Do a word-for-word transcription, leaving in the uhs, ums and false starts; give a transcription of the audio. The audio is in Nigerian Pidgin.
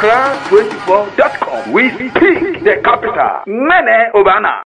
Accra twenty-four dot com. We speak the capital. Mene Obana.